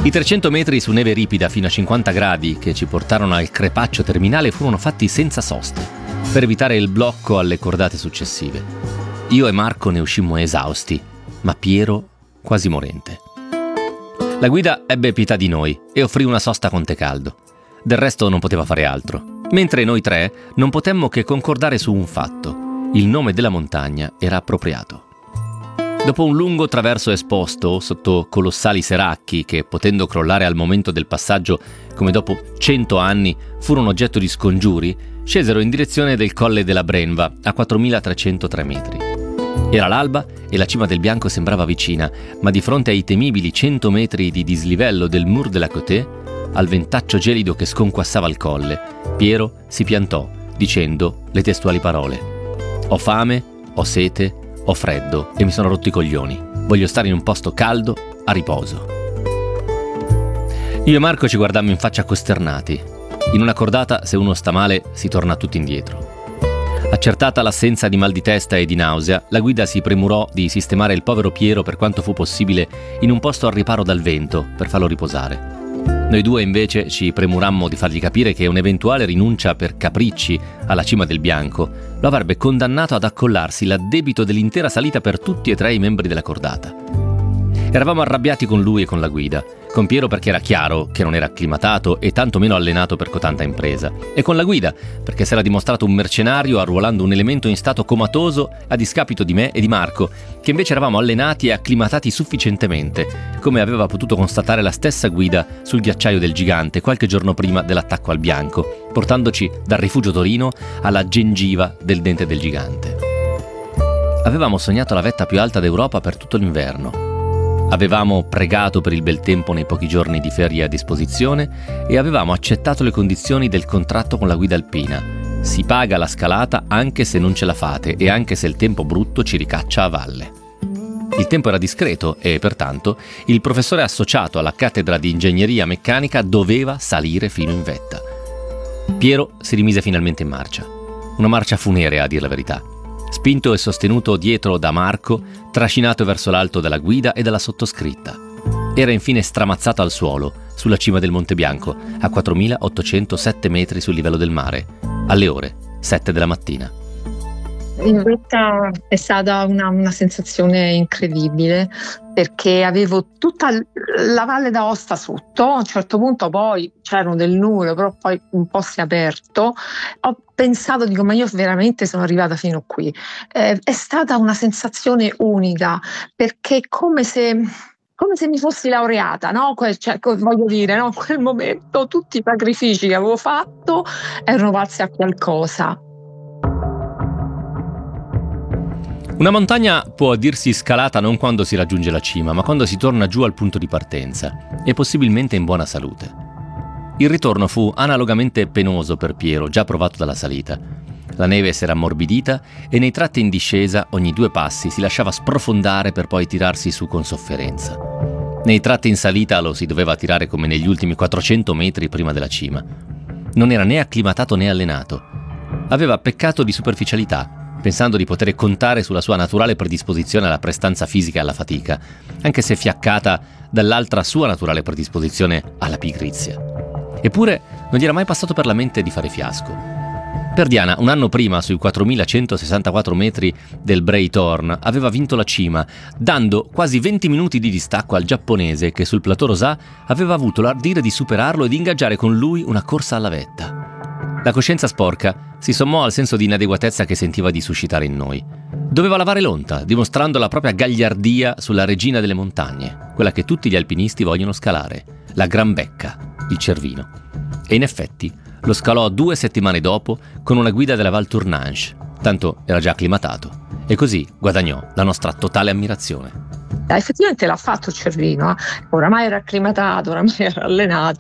I 300 metri su neve ripida fino a 50 gradi che ci portarono al crepaccio terminale furono fatti senza soste, per evitare il blocco alle cordate successive. Io e Marco ne uscimmo esausti, ma Piero quasi morente. La guida ebbe pietà di noi e offrì una sosta con tè caldo. Del resto non poteva fare altro. Mentre noi tre non potemmo che concordare su un fatto: il nome della montagna era appropriato. Dopo un lungo traverso esposto sotto colossali seracchi che, potendo crollare al momento del passaggio come dopo 100 anni, furono oggetto di scongiuri, scesero in direzione del Colle della Brenva a 4.303 metri. Era l'alba e la cima del Bianco sembrava vicina, ma di fronte ai temibili 100 metri di dislivello del Mur de la Côte, al ventaccio gelido che sconquassava il colle, Piero si piantò, dicendo le testuali parole: «Ho fame, ho sete, ho freddo e mi sono rotto i coglioni. Voglio stare in un posto caldo, a riposo». Io e Marco ci guardammo in faccia costernati. In una cordata, se uno sta male, si torna tutti indietro. Accertata l'assenza di mal di testa e di nausea, la guida si premurò di sistemare il povero Piero per quanto fu possibile in un posto al riparo dal vento per farlo riposare. Noi due invece ci premurammo di fargli capire che un'eventuale rinuncia per capricci alla cima del Bianco lo avrebbe condannato ad accollarsi l'addebito dell'intera salita per tutti e tre i membri della cordata. Eravamo arrabbiati con lui e con la guida, con Piero perché era chiaro che non era acclimatato e tanto meno allenato per cotanta impresa, e con la guida perché si era dimostrato un mercenario arruolando un elemento in stato comatoso a discapito di me e di Marco, che invece eravamo allenati e acclimatati sufficientemente, come aveva potuto constatare la stessa guida sul ghiacciaio del Gigante qualche giorno prima dell'attacco al Bianco, portandoci dal rifugio Torino alla gengiva del Dente del Gigante. Avevamo sognato la vetta più alta d'Europa per tutto l'inverno. Avevamo pregato per il bel tempo nei pochi giorni di ferie a disposizione e avevamo accettato le condizioni del contratto con la guida alpina. Si paga la scalata anche se non ce la fate e anche se il tempo brutto ci ricaccia a valle. Il tempo era discreto e, pertanto, il professore associato alla cattedra di ingegneria meccanica doveva salire fino in vetta. Piero si rimise finalmente in marcia. Una marcia funerea, a dir la verità. Spinto e sostenuto dietro da Marco, trascinato verso l'alto dalla guida e dalla sottoscritta. Era infine stramazzato al suolo, sulla cima del Monte Bianco, a 4.807 metri sul livello del mare, alle ore 7 della mattina. In vetta è stata una sensazione incredibile, perché avevo tutta la Valle d'Aosta sotto. A un certo punto poi c'erano del nuvolo, però poi un po' si è aperto. Ho pensato, dico, ma io veramente sono arrivata fino qui. È stata una sensazione unica, perché come se mi fossi laureata, no? Voglio dire, no? In quel momento tutti i sacrifici che avevo fatto erano valsi a qualcosa. Una montagna può dirsi scalata non quando si raggiunge la cima, ma quando si torna giù al punto di partenza, e possibilmente in buona salute. Il ritorno fu analogamente penoso per Piero, già provato dalla salita. La neve si era ammorbidita e nei tratti in discesa ogni 2 passi si lasciava sprofondare per poi tirarsi su con sofferenza. Nei tratti in salita lo si doveva tirare come negli ultimi 400 metri prima della cima. Non era né acclimatato né allenato. Aveva peccato di superficialità, pensando di poter contare sulla sua naturale predisposizione alla prestanza fisica e alla fatica, anche se fiaccata dall'altra sua naturale predisposizione alla pigrizia. Eppure non gli era mai passato per la mente di fare fiasco. Per Diana, un anno prima, sui 4.164 metri del Bray Thorn, aveva vinto la cima, dando quasi 20 minuti di distacco al giapponese che sul plateau Rosà aveva avuto l'ardire di superarlo e di ingaggiare con lui una corsa alla vetta. La coscienza sporca si sommò al senso di inadeguatezza che sentiva di suscitare in noi. Doveva lavare l'onta, dimostrando la propria gagliardia sulla regina delle montagne, quella che tutti gli alpinisti vogliono scalare, la Gran Becca, il Cervino. E in effetti lo scalò 2 settimane dopo con una guida della Val Tournanche, tanto era già acclimatato, e così guadagnò la nostra totale ammirazione. Effettivamente l'ha fatto il Cervino, oramai era acclimatato, oramai era allenato.